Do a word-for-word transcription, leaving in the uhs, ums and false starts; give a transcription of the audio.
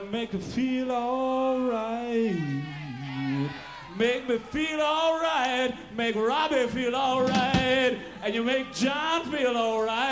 make me feel alright. Make me feel alright. Make Robbie feel alright. And you make John feel alright.